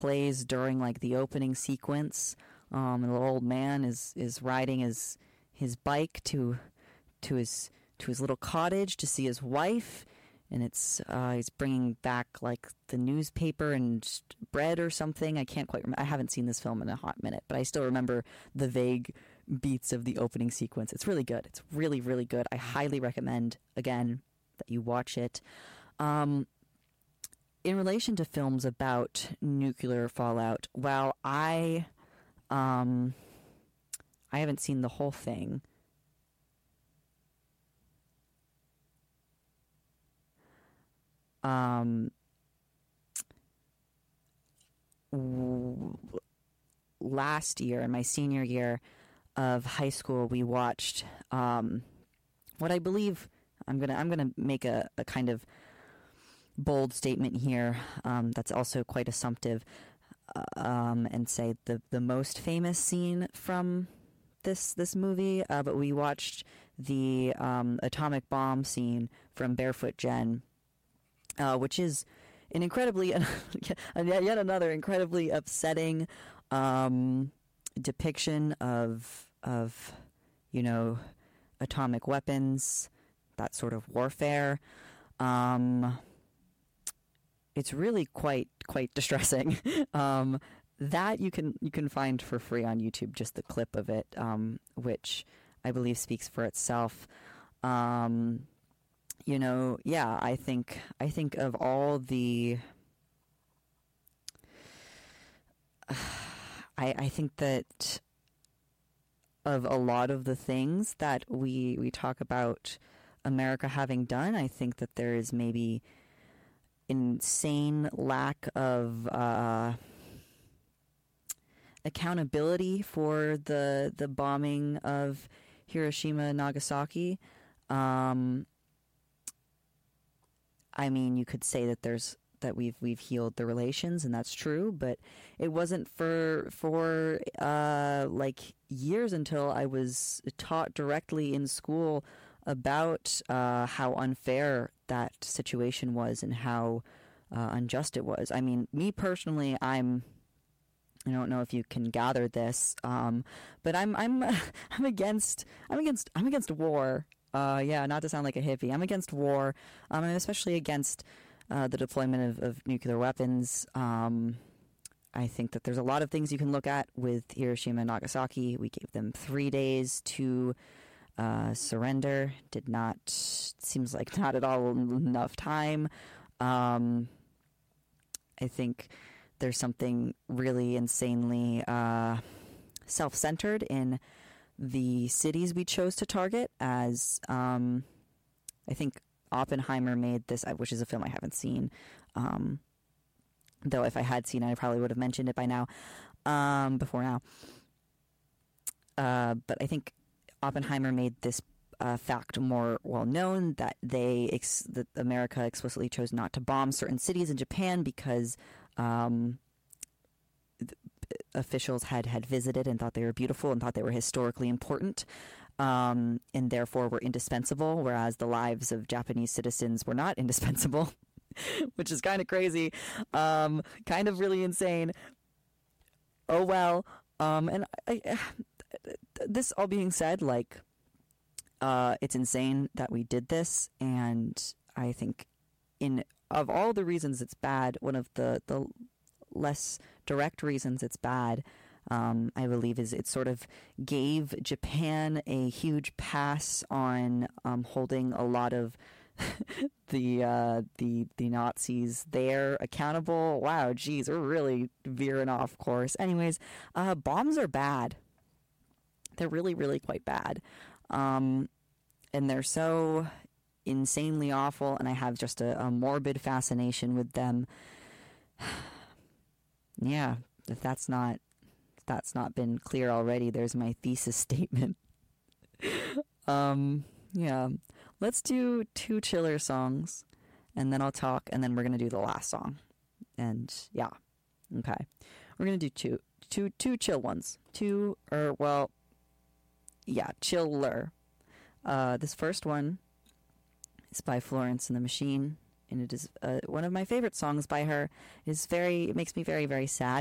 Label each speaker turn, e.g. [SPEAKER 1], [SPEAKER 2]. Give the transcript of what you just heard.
[SPEAKER 1] plays during like the opening sequence. And the little old man is riding his bike to his little cottage to see his wife, and it's he's bringing back like the newspaper and bread or something. I can't quite remember. I haven't seen this film in a hot minute, but I still remember the vague beats of the opening sequence. It's really good. It's really, really good. I highly recommend, again, that you watch it. In relation to films about nuclear fallout, while I haven't seen the whole thing. Last year, in my senior year of high school, we watched what I believe I'm gonna make a kind of bold statement here that's also quite assumptive, and say the most famous scene from this movie. But we watched the atomic bomb scene from Barefoot Gen, which is an incredibly yet another incredibly upsetting depiction of atomic weapons, that sort of warfare. It's really quite distressing. That you can find for free on YouTube, just the clip of it, which I believe speaks for itself. I think of all the I think that of a lot of the things that we talk about America having done, I think that there is maybe insane lack of accountability for the bombing of Hiroshima and Nagasaki. I mean, you could say that we've healed the relations, and that's true, but it wasn't for like years until I was taught directly in school about how unfair that situation was and how unjust it was. I mean, me personally, I don't know if you can gather this, but I'm against war. Not to sound like a hippie, I'm against war. I'm especially against the deployment of nuclear weapons. I think that there's a lot of things you can look at with Hiroshima and Nagasaki. We gave them 3 days to surrender. Seems like not at all enough time. I think there's something really insanely self-centered in the cities we chose to target, as I think Oppenheimer made this, which is a film I haven't seen, though if I had seen it, I probably would have mentioned it by now, before now. But I think Oppenheimer made this fact more well known, that that America explicitly chose not to bomb certain cities in Japan because officials had visited and thought they were beautiful and thought they were historically important, and therefore were indispensable, whereas the lives of Japanese citizens were not indispensable, which is kind of crazy, kind of really insane. Oh well. And this all being said, like, it's insane that we did this, and I think of all the reasons it's bad, one of the less direct reasons it's bad, I believe, is it sort of gave Japan a huge pass on holding a lot of the Nazis there accountable. Wow, geez, we're really veering off course. Anyways, bombs are bad. They're really, really quite bad. And they're so insanely awful, and I have just a morbid fascination with them. Yeah, if that's not been clear already, there's my thesis statement. Yeah, let's do 2 chiller songs, and then I'll talk, and then we're gonna do the last song. And yeah, okay, we're gonna do two chill ones. Chiller. This first one is by Florence and the Machine, and it is one of my favorite songs by her. It makes me very, very sad.